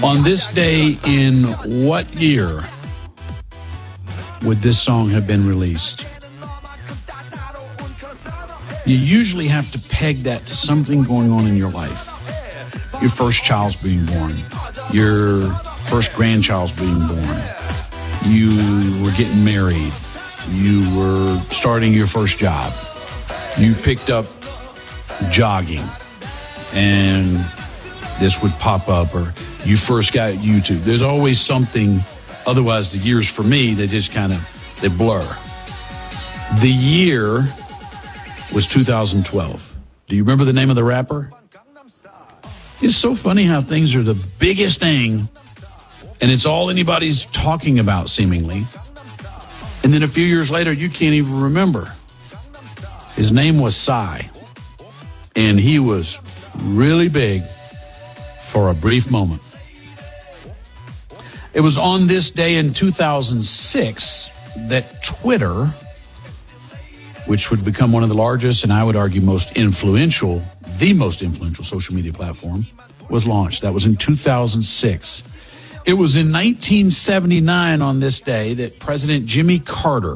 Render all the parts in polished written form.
On this day, in what year would this song have been released? You usually have to peg that to something going on in your life. Your first child's being born. Your first grandchild's being born. You were getting married. You were starting your first job. You picked up jogging, and this would pop up, or you first got YouTube. There's always something. Otherwise, the years for me, they just they blur. The year was 2012. Do you remember the name of the rapper? It's so funny how things are the biggest thing, and it's all anybody's talking about, seemingly. And then a few years later, you can't even remember. His name was Psy, and he was really big for a brief moment. It was on this day in 2006 that Twitter, which would become one of the largest and I would argue the most influential social media platform, was launched. That was in 2006. It was in 1979 on this day that President Jimmy Carter,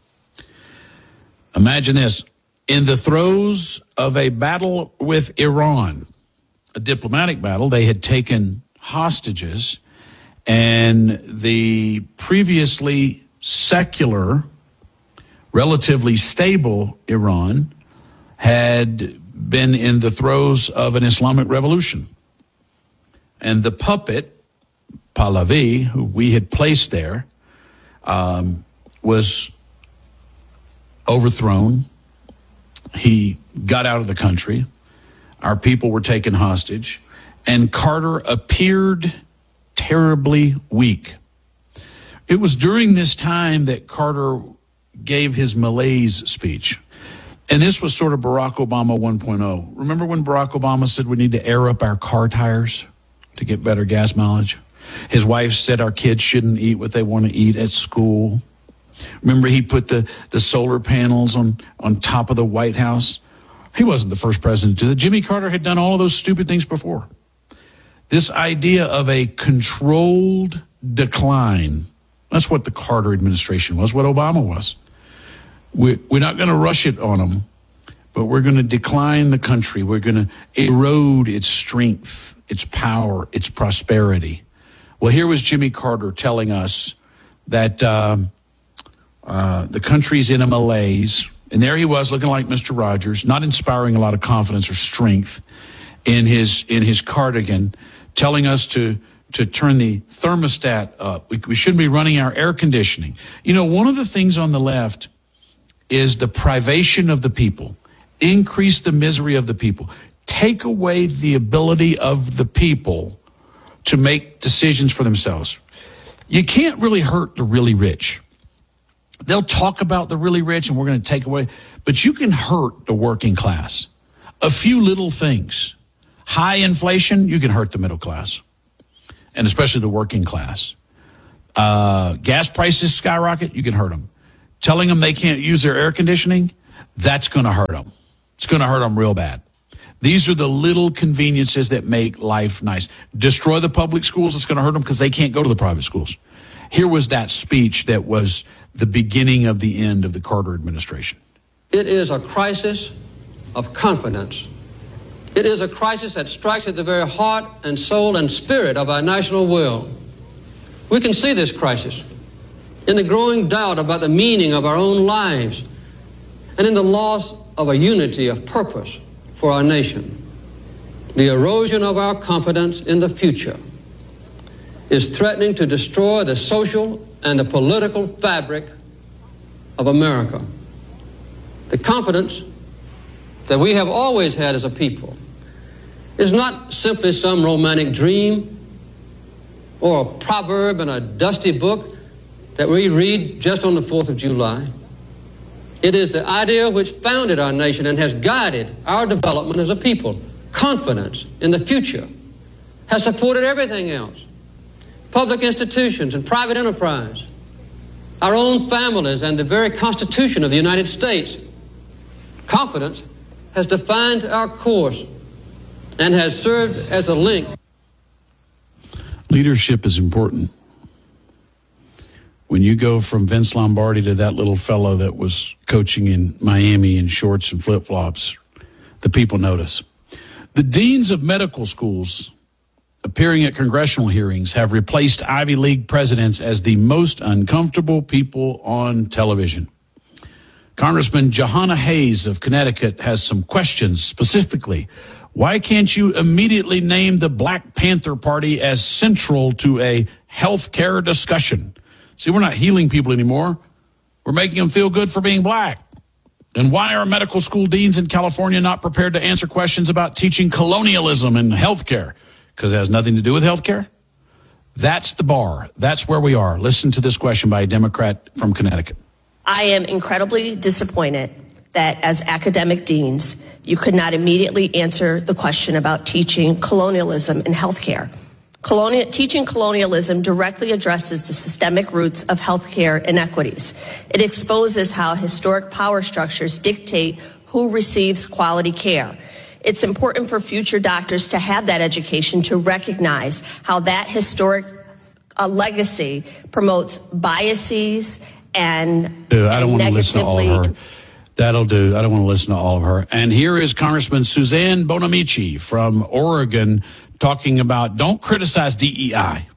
imagine this, in the throes of a battle with Iran, a diplomatic battle, they had taken hostages, and the previously secular, relatively stable Iran had been in the throes of an Islamic revolution. And the puppet, Pahlavi, who we had placed there, was overthrown. He got out of the country. Our people were taken hostage, and Carter appeared terribly weak. It was during this time that Carter gave his malaise speech. And this was sort of Barack Obama 1.0. Remember when Barack Obama said we need to air up our car tires to get better gas mileage? His wife said our kids shouldn't eat what they want to eat at school. Remember he put the solar panels on top of the White House? He wasn't the first president to do that. Jimmy Carter had done all of those stupid things before. This idea of a controlled decline, that's what the Carter administration was, what Obama was. We're not going to rush it on them, but we're going to decline the country. We're going to erode its strength, its power, its prosperity. Well, here was Jimmy Carter telling us that the country's in a malaise. And there he was looking like Mr. Rogers, not inspiring a lot of confidence or strength in his cardigan, telling us to turn the thermostat up. We shouldn't be running our air conditioning. You know, one of the things on the left is the privation of the people, increase the misery of the people, take away the ability of the people to make decisions for themselves. You can't really hurt the really rich. They'll talk about the really rich and we're going to take away, but you can hurt the working class. A few little things. High inflation, you can hurt the middle class, and especially the working class. Gas prices skyrocket, you can hurt them. Telling them they can't use their air conditioning, that's going to hurt them. It's going to hurt them real bad. These are the little conveniences that make life nice. Destroy the public schools, it's going to hurt them because they can't go to the private schools. Here was that speech that was the beginning of the end of the Carter administration. It is a crisis of confidence. It is a crisis that strikes at the very heart and soul and spirit of our national will. We can see this crisis in the growing doubt about the meaning of our own lives and in the loss of a unity of purpose for our nation. The erosion of our confidence in the future is threatening to destroy the social and the political fabric of America. The confidence that we have always had as a people is not simply some romantic dream or a proverb in a dusty book that we read just on the 4th of July. It is the idea which founded our nation and has guided our development as a people. Confidence in the future has supported everything else. Public institutions and private enterprise, our own families, and the very Constitution of the United States. Confidence has defined our course and has served as a link. Leadership is important. When you go from Vince Lombardi to that little fellow that was coaching in Miami in shorts and flip-flops, the people notice. The deans of medical schools appearing at congressional hearings have replaced Ivy League presidents as the most uncomfortable people on television. Congressman Jahana Hayes of Connecticut has some questions specifically. Why can't you immediately name the Black Panther Party as central to a health care discussion? See, we're not healing people anymore. We're making them feel good for being black. And why are medical school deans in California not prepared to answer questions about teaching colonialism in healthcare? Because it has nothing to do with healthcare. That's the bar. That's where we are. Listen to this question by a Democrat from Connecticut. I am incredibly disappointed that as academic deans, you could not immediately answer the question about teaching colonialism in healthcare. Teaching colonialism directly addresses the systemic roots of healthcare inequities. It exposes how historic power structures dictate who receives quality care. It's important for future doctors to have that education to recognize how that historic legacy promotes biases and Dude, I don't want to listen to all of her. That'll do. I don't want to listen to all of her. And here is Congressman Suzanne Bonamici from Oregon talking about don't criticize DEI.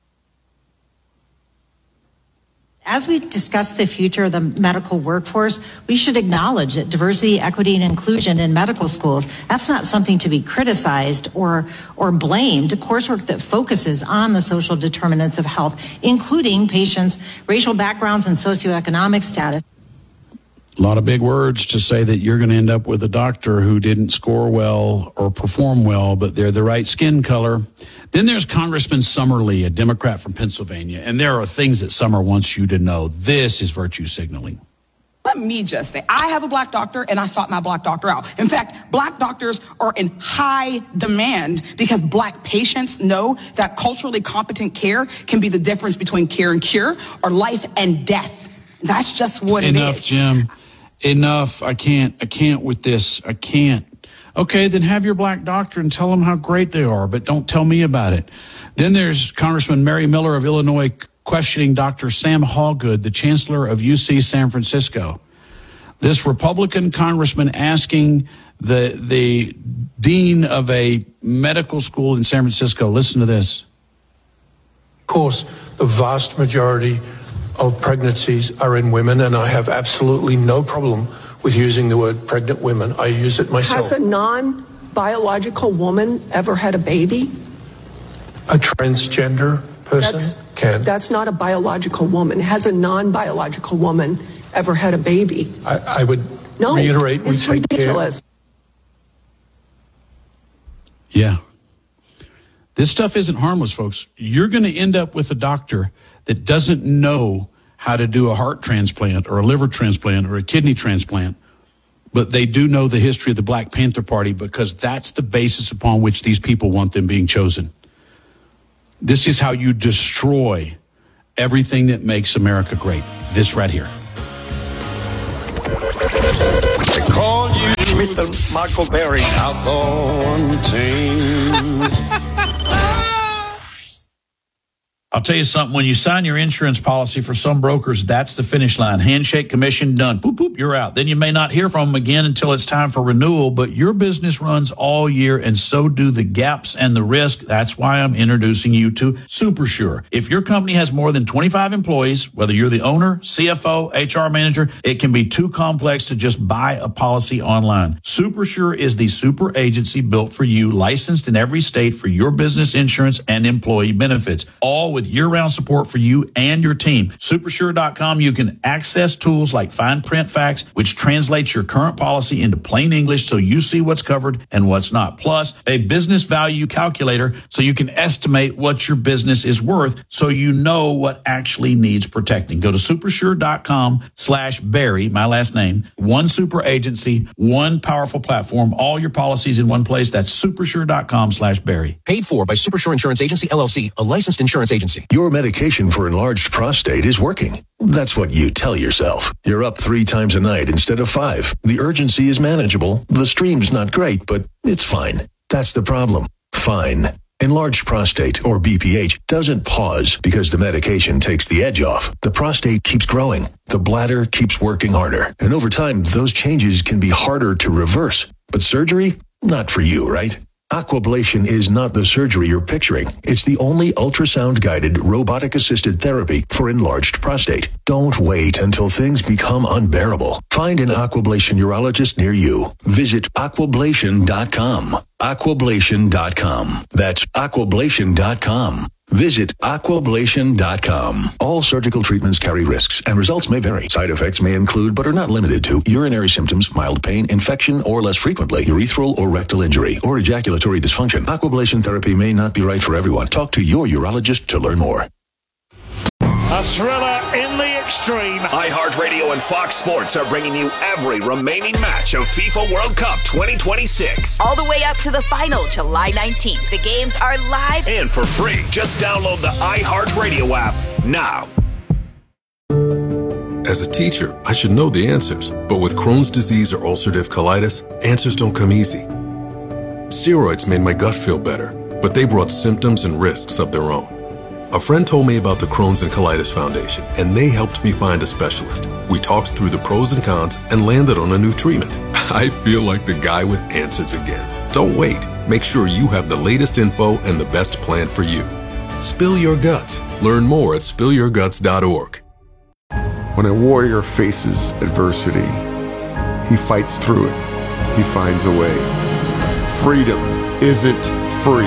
As we discuss the future of the medical workforce, we should acknowledge that diversity, equity, and inclusion in medical schools, that's not something to be criticized or blamed. Coursework that focuses on the social determinants of health, including patients' racial backgrounds and socioeconomic status. A lot of big words to say that you're going to end up with a doctor who didn't score well or perform well, but they're the right skin color. Then there's Congressman Summer Lee, a Democrat from Pennsylvania, and there are things that Summer wants you to know. This is virtue signaling. Let me just say, I have a black doctor and I sought my black doctor out. In fact, black doctors are in high demand because black patients know that culturally competent care can be the difference between care and cure or life and death. That's just what it is. Enough, Jim. Enough. I can't with this. I can't. Okay, then have your black doctor and tell them how great they are, but don't tell me about it. Then there's Congressman Mary Miller of Illinois questioning Dr. Sam Hallgood, the chancellor of UC San Francisco. This Republican congressman asking the dean of a medical school in San Francisco, listen to this. Of course, the vast majority of pregnancies are in women, and I have absolutely no problem with using the word pregnant women. I use it myself. Has a non-biological woman ever had a baby? A transgender person can. That's not a biological woman. Has a non-biological woman ever had a baby? I would reiterate, we it's take ridiculous. care. Yeah. This stuff isn't harmless, folks. You're going to end up with a doctor that doesn't know how to do a heart transplant or a liver transplant or a kidney transplant, but they do know the history of the Black Panther Party because that's the basis upon which these people want them being chosen. This is how you destroy everything that makes America great. This right here. They call you Mr. Michael Berry. Out on team. I'll tell you something. When you sign your insurance policy for some brokers, that's the finish line. Handshake, commission, done. Boop, boop, you're out. Then you may not hear from them again until it's time for renewal, but your business runs all year, and so do the gaps and the risk. That's why I'm introducing you to SuperSure. If your company has more than 25 employees, whether you're the owner, CFO, HR manager, it can be too complex to just buy a policy online. SuperSure is the super agency built for you, licensed in every state for your business insurance and employee benefits, all with year-round support for you and your team. Supersure.com, you can access tools like Fine Print Facts, which translates your current policy into plain English so you see what's covered and what's not. Plus, a business value calculator so you can estimate what your business is worth so you know what actually needs protecting. Go to supersure.com/Barry, my last name. One super agency, one powerful platform, all your policies in one place. That's supersure.com/Barry. Paid for by Supersure Insurance Agency, LLC, a licensed insurance agency. Your medication for enlarged prostate is working. That's what you tell yourself. You're up 3 times a night instead of 5. The urgency is manageable. The stream's not great, but it's fine. That's the problem. Fine. Enlarged prostate, or BPH, doesn't pause because the medication takes the edge off. The prostate keeps growing. The bladder keeps working harder. And over time, those changes can be harder to reverse. But surgery? Not for you, right? Aquablation is not the surgery you're picturing. It's the only ultrasound-guided, robotic-assisted therapy for enlarged prostate. Don't wait until things become unbearable. Find an Aquablation urologist near you. Visit aquablation.com. Aquablation.com. That's aquablation.com. Visit aquablation.com. All surgical treatments carry risks, and results may vary. Side effects may include, but are not limited to, urinary symptoms, mild pain, infection, or less frequently, urethral or rectal injury, or ejaculatory dysfunction. Aquablation therapy may not be right for everyone. Talk to your urologist to learn more. A thriller in the extreme. iHeartRadio and Fox Sports are bringing you every remaining match of FIFA World Cup 2026. All the way up to the final, July 19th. The games are live and for free. Just download the iHeartRadio app now. As a teacher, I should know the answers. But with Crohn's disease or ulcerative colitis, answers don't come easy. Steroids made my gut feel better, but they brought symptoms and risks of their own. A friend told me about the Crohn's and Colitis Foundation, and they helped me find a specialist. We talked through the pros and cons and landed on a new treatment. I feel like the guy with answers again. Don't wait. Make sure you have the latest info and the best plan for you. Spill your guts. Learn more at spillyourguts.org. When a warrior faces adversity, he fights through it. He finds a way. Freedom isn't free.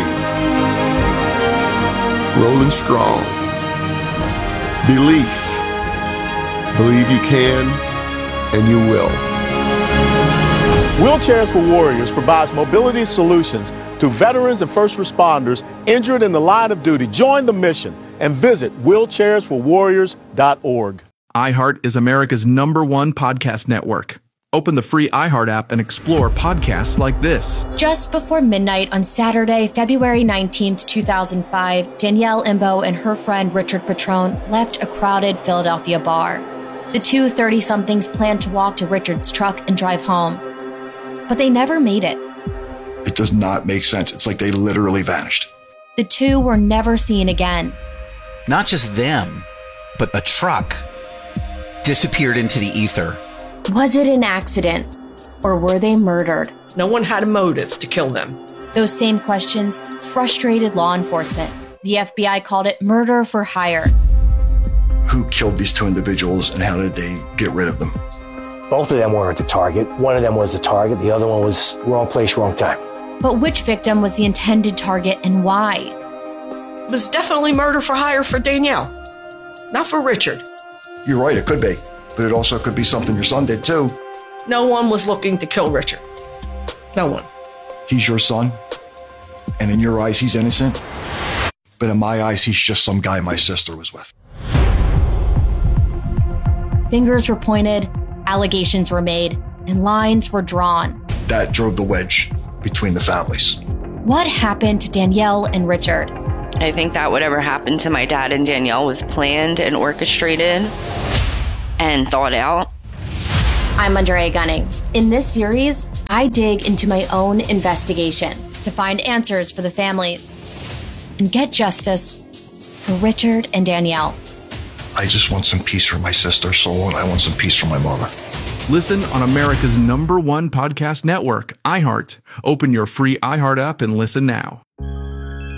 Rolling strong. Belief. Believe you can, and you will. Wheelchairs for Warriors provides mobility solutions to veterans and first responders injured in the line of duty. Join the mission and visit wheelchairsforwarriors.org. iHeart is America's #1 podcast network. Open the free iHeart app and explore podcasts like this. Just before midnight on Saturday, February 19th, 2005, Danielle Imbo and her friend Richard Petrone left a crowded Philadelphia bar. The two 30-somethings planned to walk to Richard's truck and drive home. But they never made it. It does not make sense. It's like they literally vanished. The two were never seen again. Not just them, but a truck disappeared into the ether. Was it an accident, or were they murdered? No one had a motive to kill them. Those same questions frustrated law enforcement. The FBI called it murder for hire. Who killed these two individuals and how did they get rid of them? Both of them weren't the target. One of them was the target. The other one was wrong place, wrong time. But which victim was the intended target and why? It was definitely murder for hire for Danielle, not for Richard. You're right, it could be. But it also could be something your son did too. No one was looking to kill Richard. No one. He's your son, and in your eyes, he's innocent. But in my eyes, he's just some guy my sister was with. Fingers were pointed, allegations were made, and lines were drawn. That drove the wedge between the families. What happened to Danielle and Richard? I think that whatever happened to my dad and Danielle was planned and orchestrated and thought out. I'm Andrea Gunning. In this series, I dig into my own investigation to find answers for the families and get justice for Richard and Danielle. I just want some peace for my sister's soul, and I want some peace for my mother. Listen on America's #1 podcast network, iHeart. Open your free iHeart app and listen now.